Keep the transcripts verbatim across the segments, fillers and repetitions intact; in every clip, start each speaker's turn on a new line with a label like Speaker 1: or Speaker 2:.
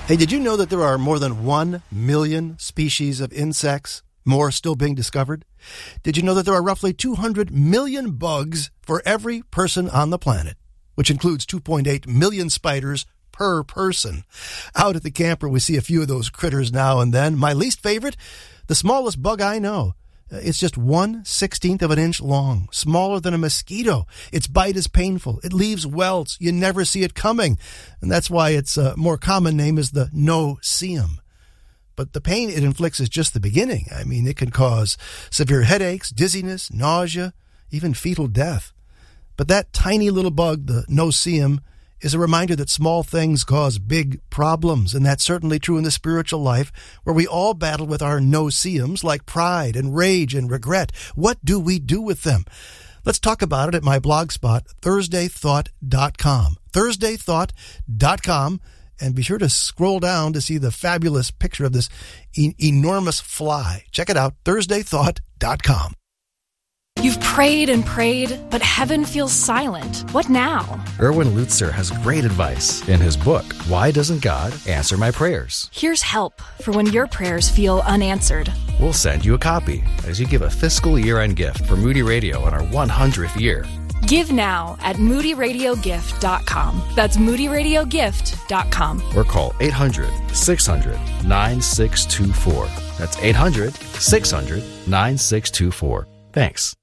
Speaker 1: Hey, did you know that there are more than one million species of insects? More still being discovered? Did you know that there are roughly two hundred million bugs for every person on the planet, which includes two point eight million spiders per person? Out at the camper, we see a few of those critters now and then. My least favorite, the smallest bug I know. It's just one sixteenth of an inch long, smaller than a mosquito. Its bite is painful. It leaves welts. You never see it coming. And that's why its uh, more common name is the no-see-um. But the pain it inflicts is just the beginning. I mean, it can cause severe headaches, dizziness, nausea, even fetal death. But that tiny little bug, the no-see-um, is a reminder that small things cause big problems, and that's certainly true in the spiritual life, where we all battle with our no-see-ums like pride and rage and regret. What do we do with them? Let's talk about it at my blog spot, thursday thought dot com. thursday thought dot com, and be sure to scroll down to see the fabulous picture of this e- enormous fly. Check it out, thursday thought dot com.
Speaker 2: You've prayed and prayed, but heaven feels silent. What now?
Speaker 3: Erwin Lutzer has great advice in his book, Why Doesn't God Answer My Prayers?
Speaker 2: Here's help for when your prayers feel unanswered.
Speaker 3: We'll send you a copy as you give a fiscal year-end gift for Moody Radio in our one hundredth year.
Speaker 2: Give now at moody radio gift dot com. That's moody radio gift dot com.
Speaker 3: Or call eight hundred, six hundred, nine six two four. That's eight hundred, six hundred, nine six two four. Thanks.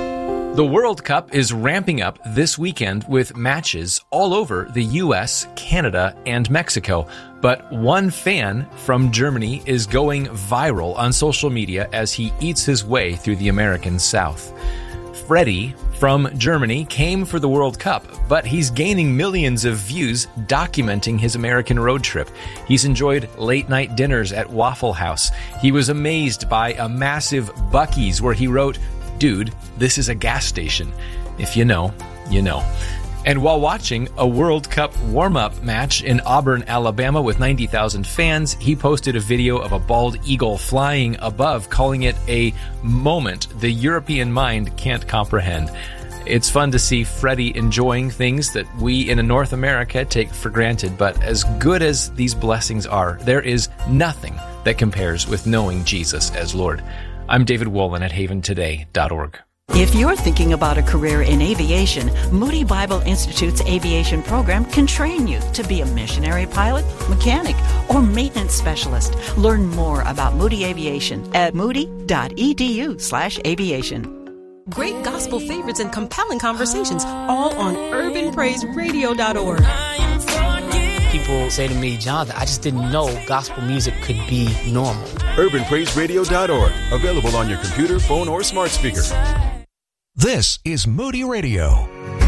Speaker 4: The World Cup is ramping up this weekend with matches all over the U S, Canada, and Mexico. But one fan from Germany is going viral on social media as he eats his way through the American South. Freddie from Germany came for the World Cup, but he's gaining millions of views documenting his American road trip. He's enjoyed late-night dinners at Waffle House. He was amazed by a massive Buc-ee's where he wrote, "Dude, this is a gas station. If you know, you know." And while watching a World Cup warm-up match in Auburn, Alabama with ninety thousand fans, he posted a video of a bald eagle flying above, calling it a moment the European mind can't comprehend. It's fun to see Freddie enjoying things that we in North America take for granted, but as good as these blessings are, there is nothing that compares with knowing Jesus as Lord. I'm David Wolin at haven today dot org.
Speaker 5: If you're thinking about a career in aviation, Moody Bible Institute's aviation program can train you to be a missionary pilot, mechanic, or maintenance specialist. Learn more about Moody Aviation at moody dot e d u slash aviation.
Speaker 6: Great gospel favorites and compelling conversations, all on urban praise radio dot org.
Speaker 7: People say to me, Jonathan, I just didn't know gospel music could be normal.
Speaker 8: urban praise radio dot org. Available on your computer, phone, or smart speaker.
Speaker 9: This is Moody Radio.